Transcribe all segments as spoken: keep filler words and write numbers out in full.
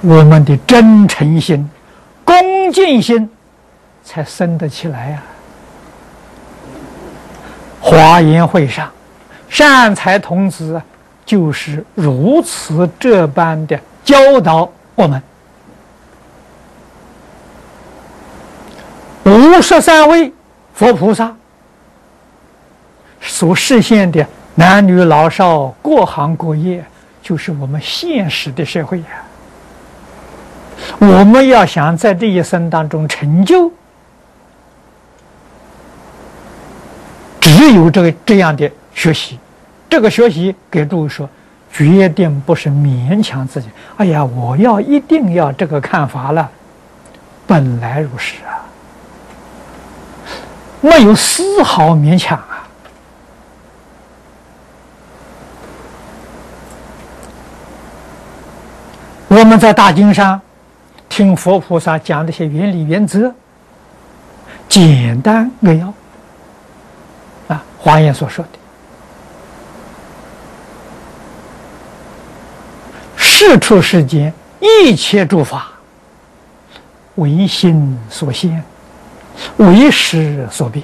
我们的真诚心、恭敬心才生得起来呀、啊。华严会上，善财童子就是如此这般的教导我们。五十三位佛菩萨所实现的男女老少各行各业，就是我们现实的社会呀、啊。我们要想在这一生当中成就，只有这个这样的学习。这个学习给诸位说，决定不是勉强自己。哎呀，我要一定要这个看法了，本来如是啊，没有丝毫勉强啊。我们在大经上听佛菩萨讲这些原理原则，简单扼要啊，华严所说的世出世间一切诸法，唯心所现，为识所变。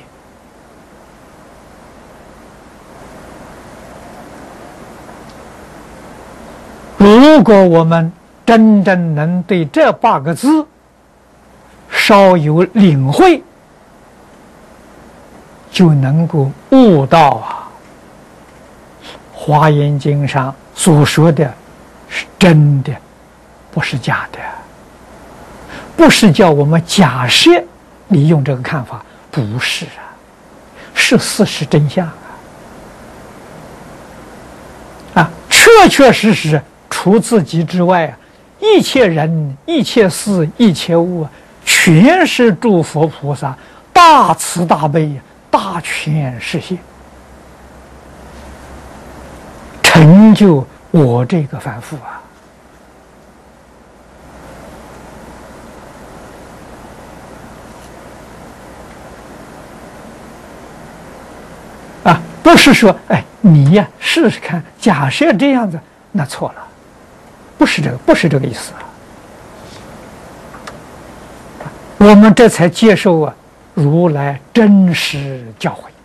如果我们真正能对这八个字稍有领会，就能够悟到啊，华严经上所说的是真的，不是假的，不是叫我们假设利用这个看法，不是啊，是事实真相啊！啊，确确实实除自己之外啊，一切人、一切事、一切物，全是诸佛菩萨大慈大悲、大权示现，成就我这个凡夫啊！啊，不是说，哎，你呀试试看，假设这样子，那错了，不是这个，不是这个意思啊。我们这才接受啊如来真实教诲。